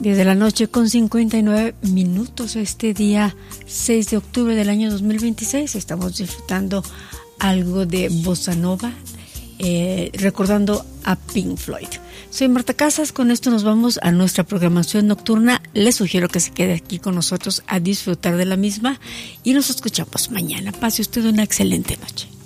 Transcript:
10 de la noche con 59 minutos, este día 6 de octubre del año 2026. Estamos disfrutando algo de bossa nova, recordando a Pink Floyd. Soy Marta Casas, con esto nos vamos a nuestra programación nocturna. Les sugiero que se quede aquí con nosotros a disfrutar de la misma y nos escuchamos mañana. Pase usted una excelente noche.